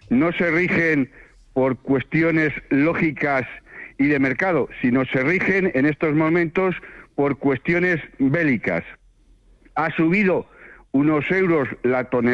no se rigen por cuestiones lógicas y de mercado, sino se rigen en estos momentos por cuestiones bélicas. Ha subido unos euros la tonelada